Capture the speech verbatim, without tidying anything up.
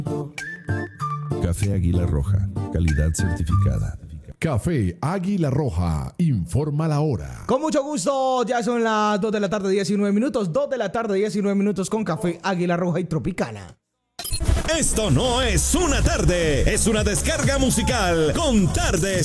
Café Águila Roja, calidad certificada. Café Águila Roja, informa la hora. Con mucho gusto, ya son las dos de la tarde, diecinueve minutos. dos de la tarde, diecinueve minutos con Café Águila Roja y Tropicana. Esto no es una tarde, es una descarga musical con tardes